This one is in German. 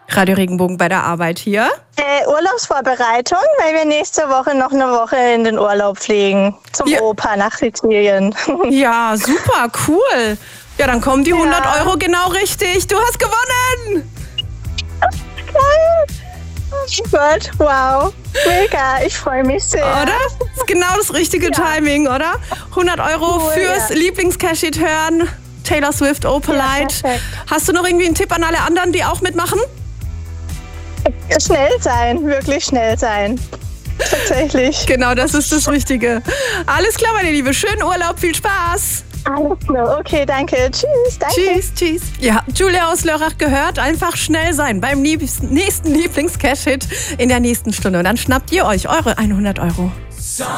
Radio Regenbogen bei der Arbeit hier. Urlaubsvorbereitung, weil wir nächste Woche noch eine Woche in den Urlaub fliegen. Zum Opa nach Sizilien. Ja, super, cool. Ja, dann kommen die 100 Euro genau richtig. Du hast gewonnen! Oh Gott, wow. Mega, ich freue mich sehr. Oder? Das ist genau das richtige Timing, oder? 100 Euro fürs Lieblings-Cash-It hören. Taylor Swift, Opalite. Hast du noch irgendwie einen Tipp an alle anderen, die auch mitmachen? Schnell sein, wirklich schnell sein. Tatsächlich. Genau, das ist das Wichtige. Alles klar, meine Liebe. Schönen Urlaub, viel Spaß. Alles klar, okay, danke. Tschüss, danke. Tschüss. Ja, Julia aus Lörrach gehört, einfach schnell sein beim nächsten Lieblings-Cash-Hit in der nächsten Stunde. Und dann schnappt ihr euch eure 100 Euro.